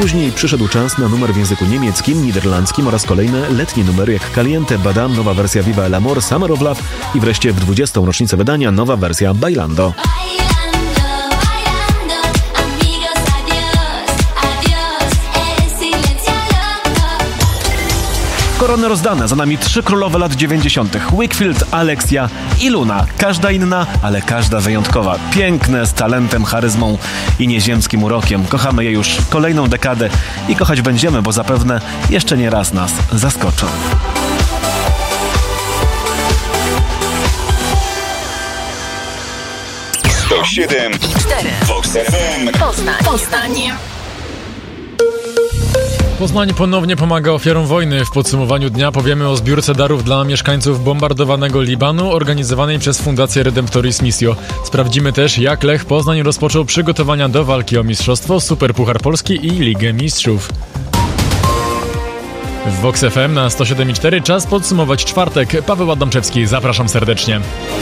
Później przyszedł czas na numer w języku niemieckim, niderlandzkim oraz kolejne letnie numery jak Caliente, Badam, nowa wersja Viva el Amor, Summer of Love i wreszcie w 20. rocznicę wydania nowa wersja Bailando. Korony rozdane, za nami 3 królowe lat 90. Wakefield, Alexia i Luna. Każda inna, ale każda wyjątkowa. Piękne, z talentem, charyzmą i nieziemskim urokiem. Kochamy je już kolejną dekadę i kochać będziemy, bo zapewne jeszcze nie raz nas zaskoczą. To 7,4 Vox FM Poznań. Poznań ponownie pomaga ofiarom wojny. W podsumowaniu dnia powiemy o zbiórce darów dla mieszkańców bombardowanego Libanu organizowanej przez Fundację Redemptoris Missio. Sprawdzimy też, jak Lech Poznań rozpoczął przygotowania do walki o mistrzostwo, Superpuchar Polski i Ligę Mistrzów. W Vox FM na 107,4 czas podsumować czwartek. Paweł Adamczewski, zapraszam serdecznie.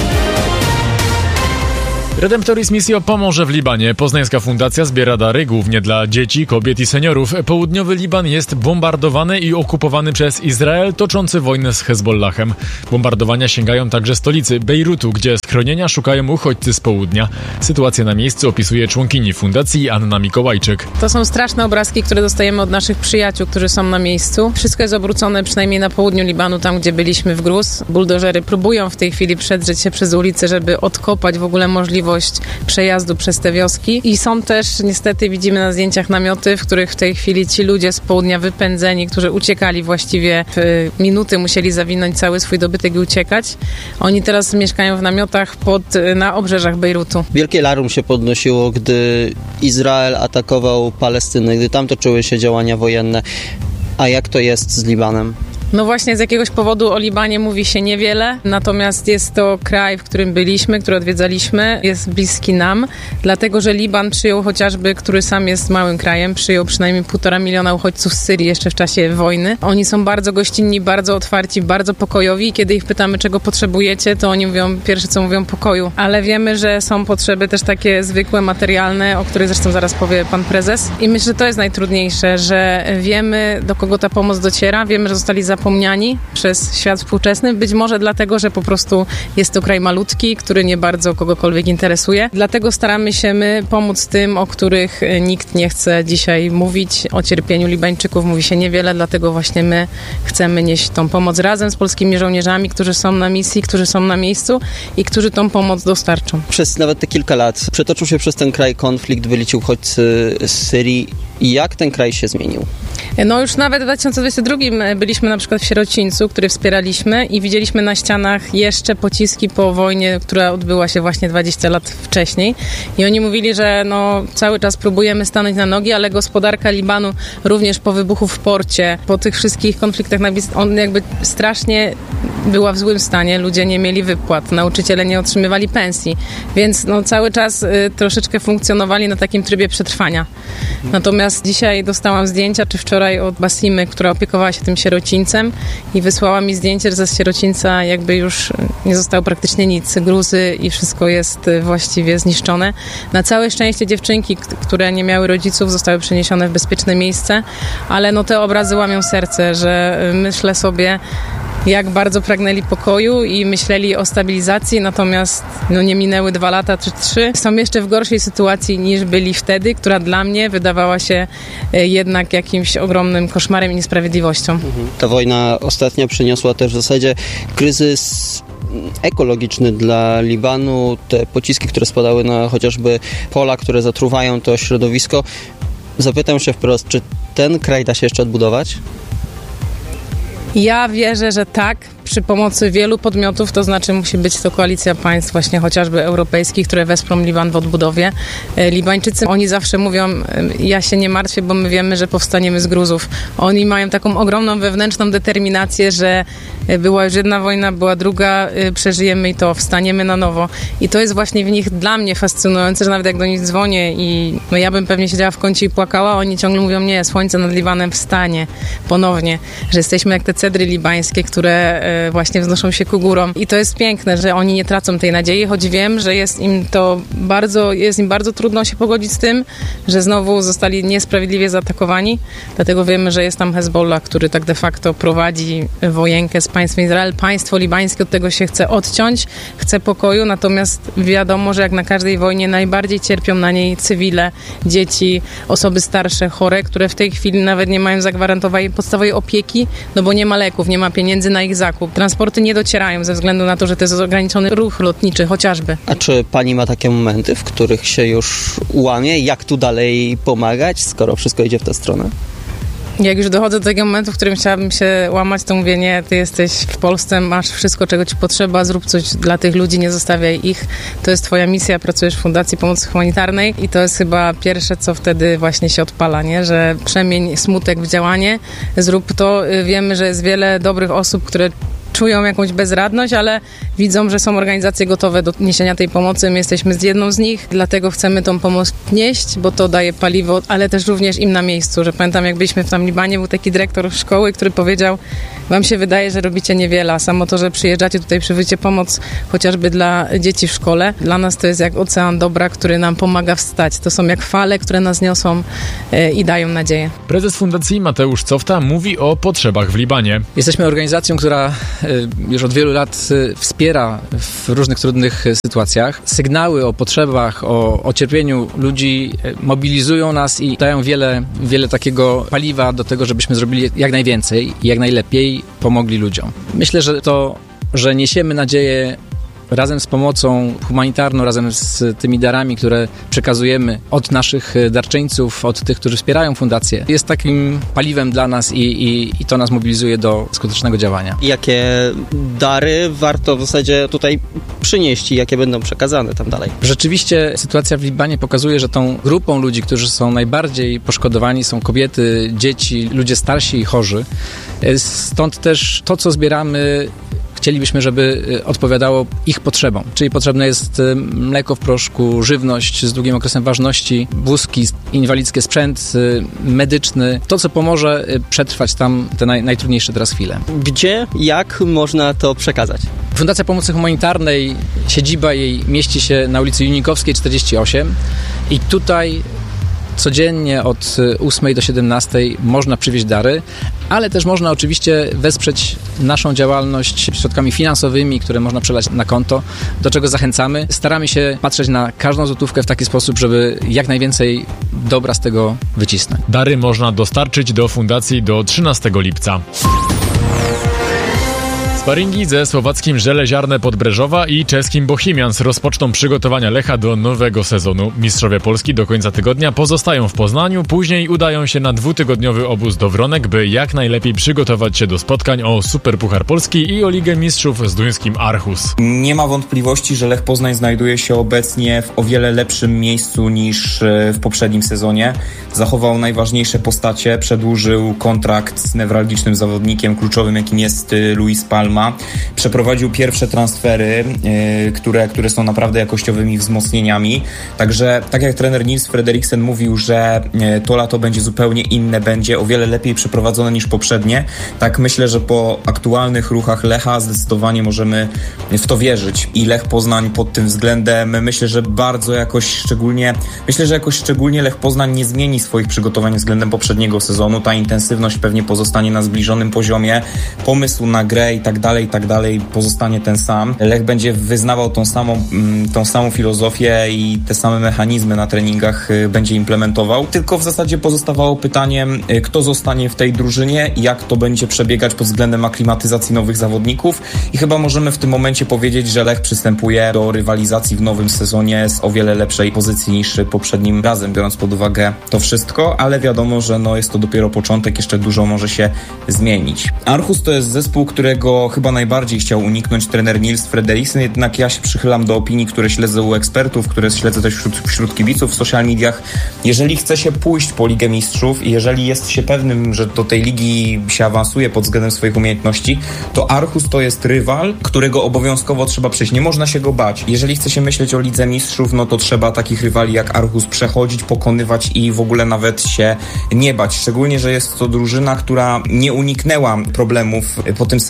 Redemptoris Missio pomoże w Libanie. Poznańska fundacja zbiera dary głównie dla dzieci, kobiet i seniorów. Południowy Liban jest bombardowany i okupowany przez Izrael toczący wojnę z Hezbollahem. Bombardowania sięgają także stolicy Bejrutu, gdzie schronienia szukają uchodźcy z południa. Sytuację na miejscu opisuje członkini fundacji Anna Mikołajczyk. To są straszne obrazki, które dostajemy od naszych przyjaciół, którzy są na miejscu. Wszystko jest obrócone przynajmniej na południu Libanu, tam gdzie byliśmy w gruz. Buldożery próbują w tej chwili przedrzeć się przez ulicę, żeby odkopać w ogóle możliwość przejazdu przez te wioski. I są też, niestety widzimy na zdjęciach, namioty, w których w tej chwili ci ludzie z południa wypędzeni, którzy uciekali właściwie w minuty, musieli zawinąć cały swój dobytek i uciekać. Oni teraz mieszkają w namiotach na obrzeżach Bejrutu. Wielkie larum się podnosiło, gdy Izrael atakował Palestynę, gdy tam toczyły się działania wojenne. A jak to jest z Libanem? No właśnie z jakiegoś powodu o Libanie mówi się niewiele, natomiast jest to kraj, w którym byliśmy, który odwiedzaliśmy, jest bliski nam, dlatego że Liban przyjął chociażby, który sam jest małym krajem, przyjął przynajmniej 1,5 miliona uchodźców z Syrii jeszcze w czasie wojny. Oni są bardzo gościnni, bardzo otwarci, bardzo pokojowi i kiedy ich pytamy, czego potrzebujecie, to oni mówią, pierwsze co mówią, pokoju. Ale wiemy, że są potrzeby też takie zwykłe, materialne, o których zresztą zaraz powie pan prezes. I myślę, że to jest najtrudniejsze, że wiemy, do kogo ta pomoc dociera, wiemy, że zostali zapomniani przez świat współczesny, być może dlatego, że po prostu jest to kraj malutki, który nie bardzo kogokolwiek interesuje. Dlatego staramy się my pomóc tym, o których nikt nie chce dzisiaj mówić. O cierpieniu Libańczyków mówi się niewiele, dlatego właśnie my chcemy nieść tą pomoc razem z polskimi żołnierzami, którzy są na misji, którzy są na miejscu i którzy tą pomoc dostarczą. Przez nawet te kilka lat przetoczył się przez ten kraj konflikt, byli uchodźcy z Syrii. Jak ten kraj się zmienił? No już nawet w 2022 byliśmy na przykład w Sierocińcu, który wspieraliśmy i widzieliśmy na ścianach jeszcze pociski po wojnie, która odbyła się właśnie 20 lat wcześniej. I oni mówili, że no cały czas próbujemy stanąć na nogi, ale gospodarka Libanu również po wybuchu w porcie, po tych wszystkich konfliktach on jakby strasznie była w złym stanie. Ludzie nie mieli wypłat, nauczyciele nie otrzymywali pensji, więc no cały czas troszeczkę funkcjonowali na takim trybie przetrwania. Natomiast dzisiaj dostałam zdjęcia, czy wczoraj od Basimy, która opiekowała się tym sierocińcem i wysłała mi zdjęcie, że z sierocińca jakby już nie zostało praktycznie nic, gruzy i wszystko jest właściwie zniszczone. Na całe szczęście dziewczynki, które nie miały rodziców, zostały przeniesione w bezpieczne miejsce, ale no te obrazy łamią serce, że myślę sobie, jak bardzo pragnęli pokoju i myśleli o stabilizacji, natomiast no nie minęły 2 lata czy 3. Są jeszcze w gorszej sytuacji niż byli wtedy, która dla mnie wydawała się jednak jakimś ogromnym koszmarem i niesprawiedliwością. Ta wojna ostatnia przyniosła też w zasadzie kryzys ekologiczny dla Libanu. Te pociski, które spadały na chociażby pola, które zatruwają to środowisko. Zapytam się wprost, czy ten kraj da się jeszcze odbudować? Ja wierzę, że tak. Przy pomocy wielu podmiotów, to znaczy musi być to koalicja państw właśnie chociażby europejskich, które wesprą Liban w odbudowie. Libańczycy, oni zawsze mówią, ja się nie martwię, bo my wiemy, że powstaniemy z gruzów. Oni mają taką ogromną wewnętrzną determinację, że była już jedna wojna, była druga, przeżyjemy i to, wstaniemy na nowo. I to jest właśnie w nich dla mnie fascynujące, że nawet jak do nich dzwonię i no ja bym pewnie siedziała w kącie i płakała, oni ciągle mówią, nie, słońce nad Libanem wstanie ponownie, że jesteśmy jak te cedry libańskie, które właśnie wznoszą się ku górom. I to jest piękne, że oni nie tracą tej nadziei, choć wiem, że jest im bardzo trudno się pogodzić z tym, że znowu zostali niesprawiedliwie zaatakowani. Dlatego wiemy, że jest tam Hezbollah, który tak de facto prowadzi wojenkę z państwem Izrael. Państwo libańskie od tego się chce odciąć, chce pokoju, natomiast wiadomo, że jak na każdej wojnie najbardziej cierpią na niej cywile, dzieci, osoby starsze, chore, które w tej chwili nawet nie mają zagwarantowanej podstawowej opieki, no bo nie ma leków, nie ma pieniędzy na ich zakup. Transporty nie docierają ze względu na to, że to jest ograniczony ruch lotniczy chociażby. A czy pani ma takie momenty, w których się już łamie? Jak tu dalej pomagać, skoro wszystko idzie w tę stronę? Jak już dochodzę do tego momentu, w którym chciałabym się łamać, to mówię, nie, ty jesteś w Polsce, masz wszystko, czego ci potrzeba, zrób coś dla tych ludzi, nie zostawiaj ich. To jest twoja misja, pracujesz w Fundacji Pomocy Humanitarnej i to jest chyba pierwsze, co wtedy właśnie się odpala, nie? Że przemień smutek w działanie, zrób to. Wiemy, że jest wiele dobrych osób, które czują jakąś bezradność, ale widzą, że są organizacje gotowe do niesienia tej pomocy. My jesteśmy z jedną z nich, dlatego chcemy tą pomoc nieść, bo to daje paliwo, ale też również im na miejscu, że pamiętam, jak byliśmy w tam Libanie, był taki dyrektor szkoły, który powiedział, wam się wydaje, że robicie niewiele, a samo to, że przyjeżdżacie tutaj, przywódzicie pomoc chociażby dla dzieci w szkole, dla nas to jest jak ocean dobra, który nam pomaga wstać. To są jak fale, które nas niosą i dają nadzieję. Prezes Fundacji Mateusz Cofta mówi o potrzebach w Libanie. Jesteśmy organizacją, która już od wielu lat wspiera w różnych trudnych sytuacjach. Sygnały o potrzebach, o cierpieniu ludzi mobilizują nas i dają wiele takiego paliwa do tego, żebyśmy zrobili jak najwięcej i jak najlepiej pomogli ludziom. Myślę, że to, że niesiemy nadzieję razem z pomocą humanitarną, razem z tymi darami, które przekazujemy od naszych darczyńców, od tych, którzy wspierają fundację, jest takim paliwem dla nas i to nas mobilizuje do skutecznego działania. Jakie dary warto w zasadzie tutaj przynieść i jakie będą przekazane tam dalej? Rzeczywiście sytuacja w Libanie pokazuje, że tą grupą ludzi, którzy są najbardziej poszkodowani, są kobiety, dzieci, ludzie starsi i chorzy. Stąd też to, co zbieramy, chcielibyśmy, żeby odpowiadało ich potrzebom. Czyli potrzebne jest mleko w proszku, żywność z długim okresem ważności, wózki inwalidzkie, sprzęt medyczny. To, co pomoże przetrwać tam te najtrudniejsze teraz chwile. Gdzie, jak można to przekazać? Fundacja Pomocy Humanitarnej, siedziba jej mieści się na ulicy Junikowskiej 48 i tutaj codziennie od 8 do 17 można przywieźć dary, ale też można oczywiście wesprzeć naszą działalność środkami finansowymi, które można przelać na konto, do czego zachęcamy. Staramy się patrzeć na każdą złotówkę w taki sposób, żeby jak najwięcej dobra z tego wycisnąć. Dary można dostarczyć do fundacji do 13 lipca. Sparingi ze słowackim Żeleziarne Podbreżowa i czeskim Bohemians rozpoczną przygotowania Lecha do nowego sezonu. Mistrzowie Polski do końca tygodnia pozostają w Poznaniu, później udają się na 2-tygodniowy obóz do Wronek, by jak najlepiej przygotować się do spotkań o Superpuchar Polski i o Ligę Mistrzów z duńskim Aarhus. Nie ma wątpliwości, że Lech Poznań znajduje się obecnie w o wiele lepszym miejscu niż w poprzednim sezonie. Zachował najważniejsze postacie, przedłużył kontrakt z newralgicznym zawodnikiem kluczowym, jakim jest Luis Palma. Przeprowadził pierwsze transfery, które są naprawdę jakościowymi wzmocnieniami. Także tak jak trener Nils Frederiksen mówił, że to lato będzie zupełnie inne, będzie o wiele lepiej przeprowadzone niż poprzednie, tak myślę, że po aktualnych ruchach Lecha zdecydowanie możemy w to wierzyć. I Lech Poznań pod tym względem myślę, że jakoś szczególnie Lech Poznań nie zmieni swoich przygotowań względem poprzedniego sezonu. Ta intensywność pewnie pozostanie na zbliżonym poziomie. Pomysł na grę i tak dalej pozostanie ten sam. Lech będzie wyznawał tą samą filozofię i te same mechanizmy na treningach będzie implementował. Tylko w zasadzie pozostawało pytaniem, kto zostanie w tej drużynie i jak to będzie przebiegać pod względem aklimatyzacji nowych zawodników. I chyba możemy w tym momencie powiedzieć, że Lech przystępuje do rywalizacji w nowym sezonie z o wiele lepszej pozycji niż poprzednim razem, biorąc pod uwagę to wszystko, ale wiadomo, że jest to dopiero początek, jeszcze dużo może się zmienić. Aarhus to jest zespół, którego chyba najbardziej chciał uniknąć trener Nils Frederiksen, jednak ja się przychylam do opinii, które śledzę u ekspertów, które śledzę też wśród kibiców w social mediach. Jeżeli chce się pójść po Ligę Mistrzów i jeżeli jest się pewnym, że do tej ligi się awansuje pod względem swoich umiejętności, to Aarhus to jest rywal, którego obowiązkowo trzeba przejść. Nie można się go bać. Jeżeli chce się myśleć o Lidze Mistrzów, to trzeba takich rywali jak Aarhus przechodzić, pokonywać i w ogóle nawet się nie bać. Szczególnie, że jest to drużyna, która nie uniknęła problemów po tym sezonie,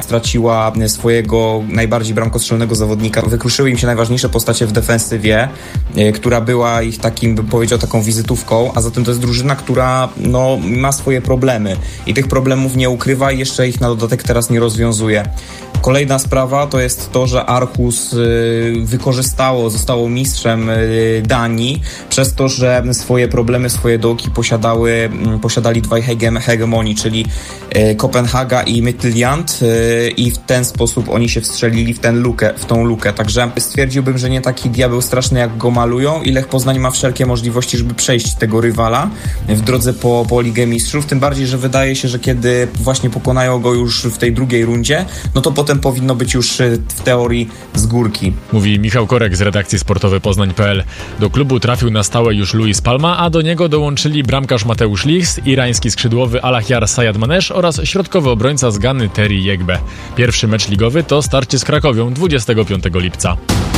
straciła swojego najbardziej bramkostrzelnego zawodnika. Wykruszyły im się najważniejsze postacie w defensywie, która była ich takim, bym powiedział, taką wizytówką, a zatem to jest drużyna, która ma swoje problemy i tych problemów nie ukrywa i jeszcze ich na dodatek teraz nie rozwiązuje. Kolejna sprawa to jest to, że Aarhus zostało mistrzem Danii przez to, że swoje problemy, swoje dołki posiadali dwaj hegemonii, czyli Kopenhaga i Midtjylland, i w ten sposób oni się wstrzelili w tą lukę. Także stwierdziłbym, że nie taki diabeł straszny, jak go malują, i Lech Poznań ma wszelkie możliwości, żeby przejść tego rywala w drodze po Ligę Mistrzów, tym bardziej, że wydaje się, że kiedy właśnie pokonają go już w tej drugiej rundzie, no to potem powinno być już w teorii z górki. Mówi Michał Korek z redakcji sportowej Poznań.pl. Do klubu trafił na stałe już Luis Palma, a do niego dołączyli bramkarz Mateusz Lichs, irański skrzydłowy Alahyar Sayadmanesz oraz środkowy obrońca z Gany Terry Jegbe. Pierwszy mecz ligowy to starcie z Krakowią 25 lipca.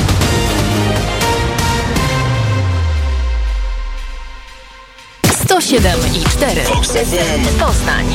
.4 Poznań.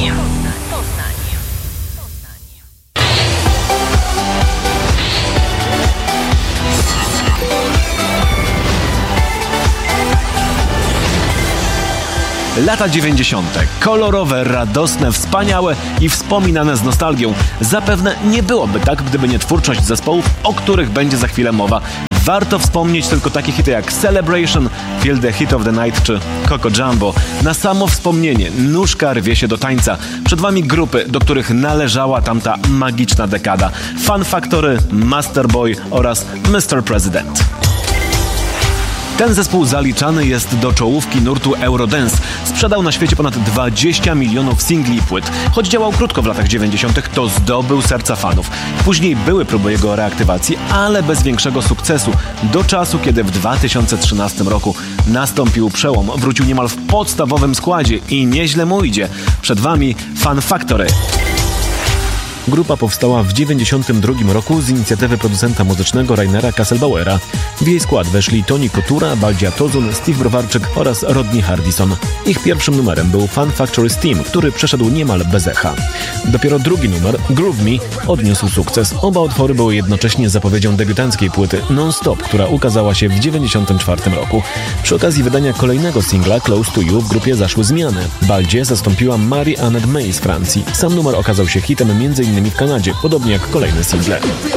Lata 90. Kolorowe, radosne, wspaniałe i wspominane z nostalgią. Zapewne nie byłoby tak, gdyby nie twórczość zespołów, o których będzie za chwilę mowa. Warto wspomnieć tylko takie hity jak Celebration, Feel the Hit of the Night czy Coco Jumbo. Na samo wspomnienie nóżka rwie się do tańca. Przed wami grupy, do których należała tamta magiczna dekada. Fun Factory, Masterboy oraz Mr. President. Ten zespół zaliczany jest do czołówki nurtu Eurodance. Sprzedał na świecie ponad 20 milionów singli i płyt. Choć działał krótko w latach 90., to zdobył serca fanów. Później były próby jego reaktywacji, ale bez większego sukcesu. Do czasu, kiedy w 2013 roku nastąpił przełom. Wrócił niemal w podstawowym składzie i nieźle mu idzie. Przed wami Fun Factory. Grupa powstała w 1992 roku z inicjatywy producenta muzycznego Rainera Kasselbauera. W jej skład weszli Toni Kotura, Baldzia Tozun, Steve Browarczyk oraz Rodney Hardison. Ich pierwszym numerem był Fun Factory Steam, który przeszedł niemal bez echa. Dopiero drugi numer, Groove Me, odniósł sukces. Oba utwory były jednocześnie zapowiedzią debiutanckiej płyty Non-Stop, która ukazała się w 1994 roku. Przy okazji wydania kolejnego singla Close to You w grupie zaszły zmiany. Baldzie zastąpiła Marie-Annette May z Francji. Sam numer okazał się hitem m.in. w Kanadzie, podobnie jak kolejne single.